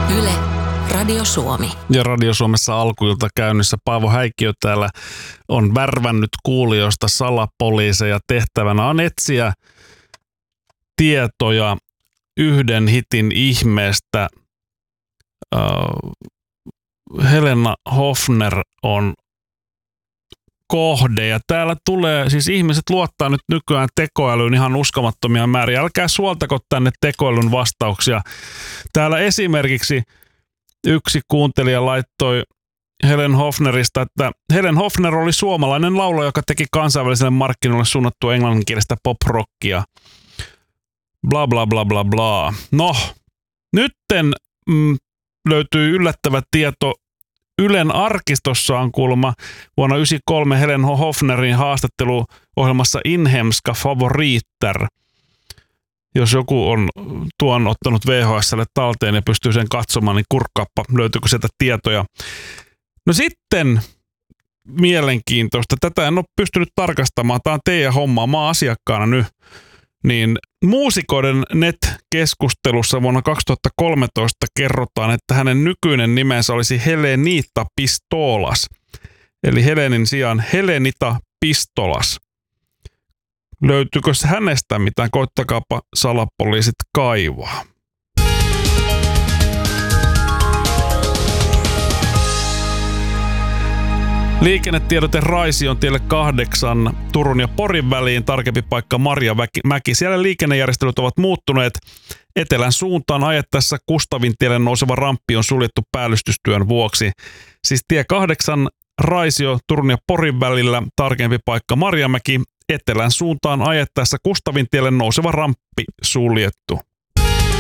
Yle, Radio Suomi. Ja Radio Suomessa alkuilta käynnissä Paavo Häikkiö täällä on värvännyt kuulijoista salapoliiseja. Tehtävänä on etsiä tietoja yhden hitin ihmeestä. Helena Hoffner on kohde ja täällä tulee, siis ihmiset luottaa nyt nykyään tekoälyyn ihan uskomattomia määriä. Älkää suoltako tänne tekoälyn vastauksia. Täällä esimerkiksi yksi kuuntelija laittoi Helen Hoffnerista, että Helen Hoffner oli suomalainen laulaja, joka teki kansainväliselle markkinoille suunnattua englanninkielistä pop-rockia. Bla bla bla bla bla. No, nytten löytyy yllättävä tieto. Ylen arkistossa on kuulemma vuonna 1993 Helen Hoffnerin haastatteluohjelmassa Inhemska favoriter. Jos joku on tuon ottanut VHS:lle talteen ja pystyy sen katsomaan, niin kurkkaappa, löytyykö sieltä tietoja. No sitten mielenkiintoista. Tätä en ole pystynyt tarkastamaan. Tämä on teidän hommaa. Mä oon asiakkaana nyt. Niin muusikoiden net-keskustelussa vuonna 2013 kerrotaan, että hänen nykyinen nimensä olisi Helenita Pistolas. Eli Helenin sijaan Helenita Pistolas. Löytyykö hänestä mitään? Koittakaapa salapoliisit kaivaa. Liikennetiedote Raision tielle 8 Turun ja Porin väliin, tarkempi paikka Marjamäki. Siellä liikennejärjestelyt ovat muuttuneet. Etelän suuntaan ajettaessa Kustavintielle nouseva ramppi on suljettu päällystystyön vuoksi. Siis tie 8 Raisio Turun ja Porin välillä, tarkempi paikka Marjamäki. Etelän suuntaan ajettaessa Kustavintielle nouseva ramppi suljettu.